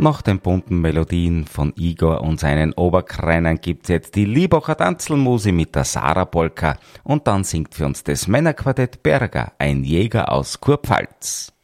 Nach den bunten Melodien von Igor und seinen Oberkreinern gibt's jetzt die Liebacher Tanzelmusi mit der Sarah Polka und dann singt für uns das Männerquartett Berger, ein Jäger aus Kurpfalz.